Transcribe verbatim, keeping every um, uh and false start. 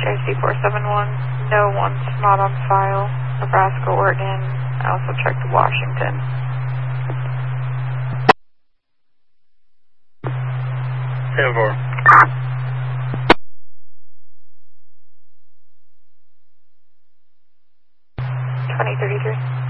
J C four seven one, no one's not on file. Nebraska, Oregon, I also checked Washington. ten four. twenty thirty-three.